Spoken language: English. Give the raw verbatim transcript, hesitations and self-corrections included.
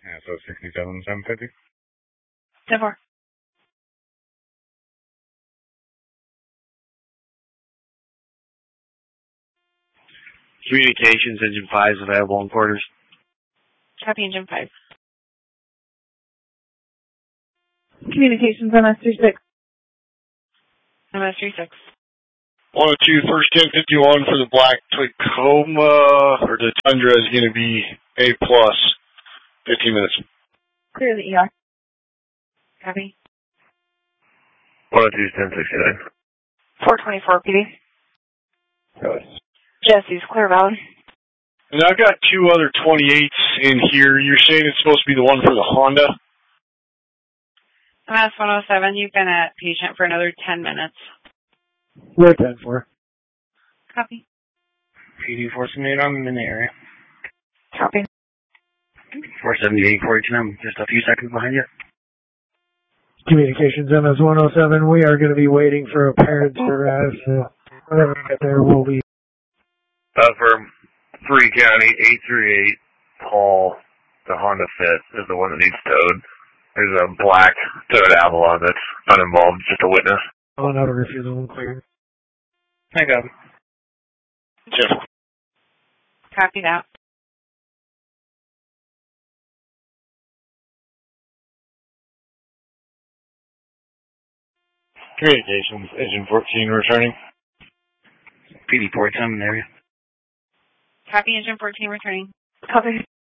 Yeah, so sixty-seven, seven fifty. ten four. Communications, engine five is available in quarters. Copy engine five. Communications M S three six. M S three six. one oh two, first ten fifty-one for the black Tacoma, or the Tundra is going to be A plus. fifteen minutes. Clear the E R. Copy. one oh two, ten sixty-nine. four twenty-four P D. Good. Jesse's clear valid. And I've got two other twenty-eights in here. You're saying it's supposed to be the one for the Honda? M S one oh seven, you've been at patient for another ten minutes. We're at ten four. Copy. P D four seventy-eight, I'm in the area. Copy. four seventy-eight, four eighty-nine, I'm just a few seconds behind you. Communications M S one oh seven, we are going to be waiting for a parent harass. So whenever we get there, we'll be. Uh, for Free County, eight three eight, Paul, the Honda Fit is the one that needs towed. There's a black Toyota Avalon that's uninvolved, just a witness. Oh, not a refusal, clear. I got him. Jeff. Copy that. Communications, engine fourteen returning. P D four, I'm in the area. Copy engine fourteen returning. Copy.